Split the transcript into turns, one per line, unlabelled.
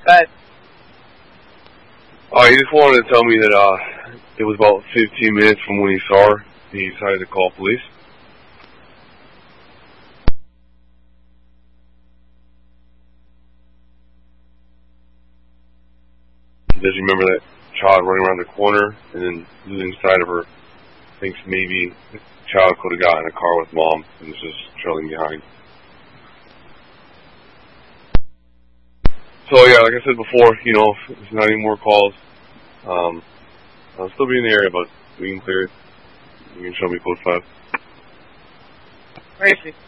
ahead.
He just wanted to tell me that it was about 15 minutes from when he saw her, and he decided to call police. Does he remember that child running around the corner and then losing sight of her? Thinks maybe the child could have gotten in a car with mom and was just trailing behind. So yeah, like I said before, if there's not any more calls, I'll still be in the area, but we can clear it. You can show me code 5.
Where is she?